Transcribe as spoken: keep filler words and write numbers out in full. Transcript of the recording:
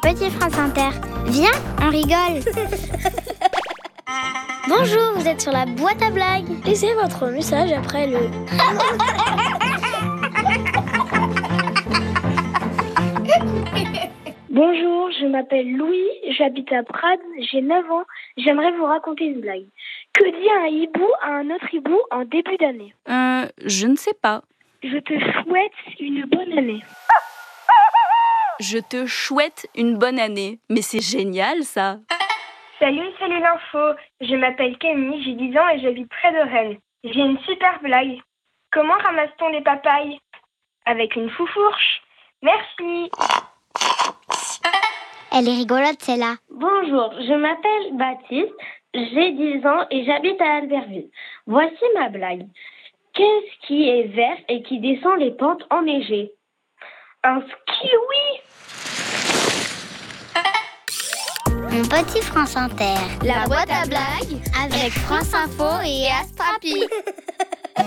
Petit France Inter. Viens, on rigole. Bonjour, vous êtes sur la boîte à blagues. Laissez votre message après le... Bonjour, je m'appelle Louis, j'habite à Prades, j'ai neuf ans. J'aimerais vous raconter une blague. Que dit un hibou à un autre hibou en début d'année ? Euh, je ne sais pas. Je te souhaite une bonne année. Je te souhaite une bonne année. Mais c'est génial, ça. Salut, salut l'info. Je m'appelle Camille, j'ai dix ans et j'habite près de Rennes. J'ai une super blague. Comment ramasse-t-on les papayes ? Avec une foufourche. Merci. Elle est rigolote, celle-là. Bonjour, je m'appelle Baptiste, j'ai dix ans et j'habite à Albertville. Voici ma blague. Qu'est-ce qui est vert et qui descend les pentes enneigées ? Un kiwi. Mon Petit France Inter. La boîte à blagues Avec France Info et Astrapi.